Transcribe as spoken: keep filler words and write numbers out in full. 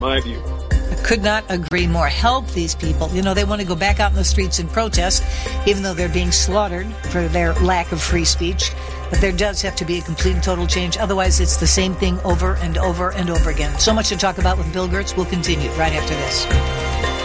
My view. I could not agree more. Help these people. You know, they want to go back out in the streets and protest, even though they're being slaughtered for their lack of free speech. But there does have to be a complete and total change. Otherwise, it's the same thing over and over and over again. So much to talk about with Bill Gertz. We'll continue right after this.